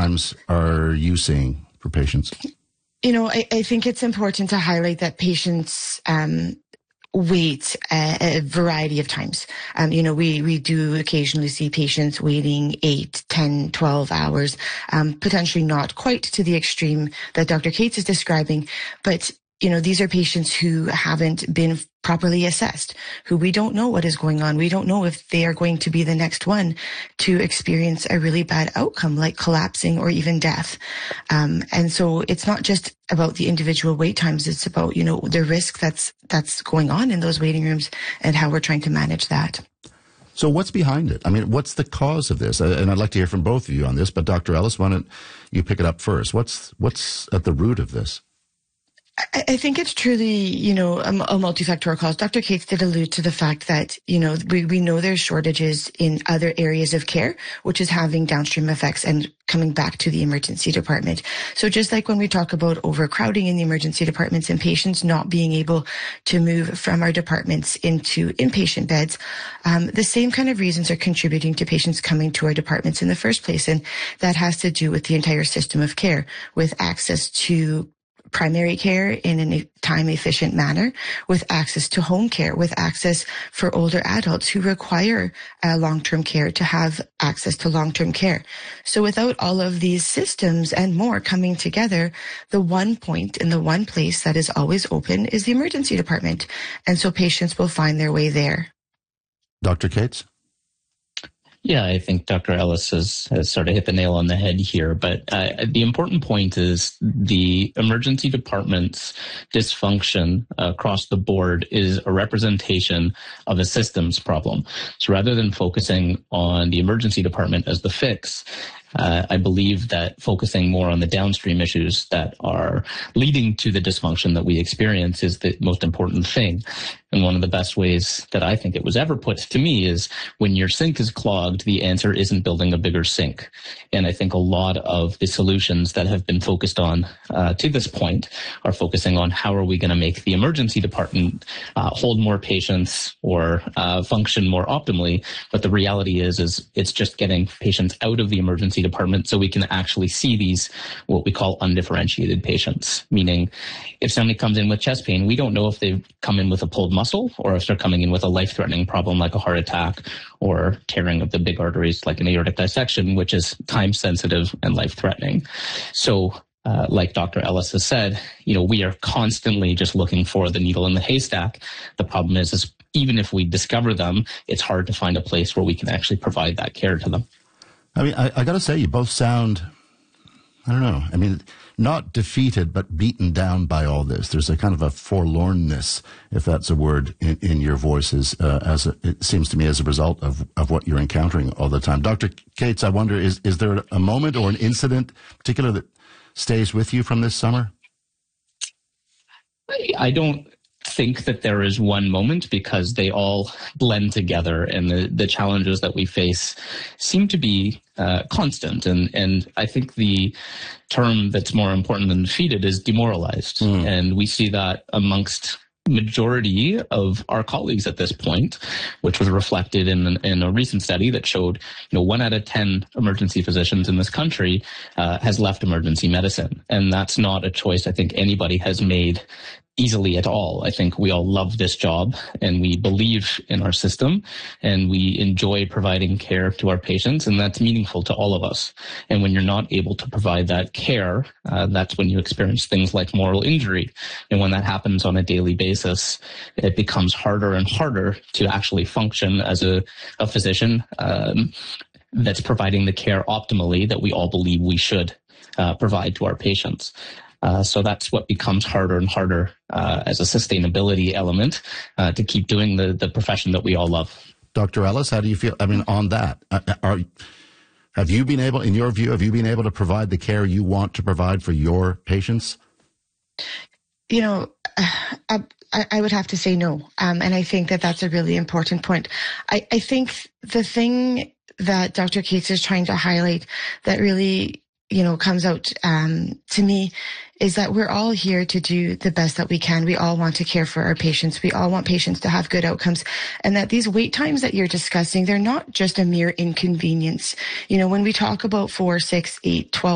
times are you seeing for patients? I think it's important to highlight that patients wait a variety of times. We do occasionally see patients waiting 8, 10, 12 hours, potentially not quite to the extreme that Dr. Cates is describing, but these are patients who haven't been properly assessed, who we don't know what is going on. We don't know if they are going to be the next one to experience a really bad outcome like collapsing or even death. And so it's not just about the individual wait times. It's about, the risk that's going on in those waiting rooms and how we're trying to manage that. So what's behind it? I mean, what's the cause of this? And I'd like to hear from both of you on this, but Dr. Ellis, why don't you pick it up first? What's at the root of this? I think it's truly, a multifactorial cause. Dr. Cates did allude to the fact that, we know there's shortages in other areas of care, which is having downstream effects and coming back to the emergency department. So just like when we talk about overcrowding in the emergency departments and patients not being able to move from our departments into inpatient beds, the same kind of reasons are contributing to patients coming to our departments in the first place. And that has to do with the entire system of care, with access to primary care in a time-efficient manner, with access to home care, with access for older adults who require long-term care to have access to long-term care. So without all of these systems and more coming together, the one point and the one place that is always open is the emergency department. And so patients will find their way there. Dr. Cates? Yeah, I think Dr. Ellis has sort of hit the nail on the head here. But the important point is the emergency department's dysfunction across the board is a representation of a systems problem. So rather than focusing on the emergency department as the fix, I believe that focusing more on the downstream issues that are leading to the dysfunction that we experience is the most important thing. And one of the best ways that I think it was ever put to me is when your sink is clogged, the answer isn't building a bigger sink. And I think a lot of the solutions that have been focused on to this point are focusing on how are we going to make the emergency department hold more patients or function more optimally. But the reality is it's just getting patients out of the emergency department so we can actually see these, what we call undifferentiated patients, meaning if somebody comes in with chest pain, we don't know if they've come in with a pulled muscle or if they're coming in with a life-threatening problem like a heart attack or tearing of the big arteries like an aortic dissection, which is time-sensitive and life-threatening. So like Dr. Ellis has said, we are constantly just looking for the needle in the haystack. The problem is even if we discover them, it's hard to find a place where we can actually provide that care to them. I mean, I got to say, you both sound, I don't know, not defeated, but beaten down by all this. There's a kind of a forlornness, if that's a word, in your voices, it seems to me, as a result of what you're encountering all the time. Dr. Cates, I wonder, is there a moment or an incident in particular that stays with you from this summer? I don't think that there is one moment because they all blend together, and the challenges that we face seem to be constant. And I think the term that's more important than defeated is demoralized. And we see that amongst majority of our colleagues at this point, which was reflected in a recent study that showed, 1 out of 10 emergency physicians in this country has left emergency medicine. And that's not a choice I think anybody has made easily at all. I think we all love this job and we believe in our system and we enjoy providing care to our patients, and that's meaningful to all of us. And when you're not able to provide that care, that's when you experience things like moral injury. And when that happens on a daily basis, it becomes harder and harder to actually function as a physician that's providing the care optimally that we all believe we should provide to our patients. So that's what becomes harder and harder as a sustainability element to keep doing the profession that we all love. Dr. Ellis, how do you feel? On that, have you been able, in your view, to provide the care you want to provide for your patients? I would have to say no. And I think that that's a really important point. I think the thing that Dr. Cates is trying to highlight that really, comes out to me is that we're all here to do the best that we can. We all want to care for our patients. We all want patients to have good outcomes. And that these wait times that you're discussing, they're not just a mere inconvenience. When we talk about 4, 6, 8, 12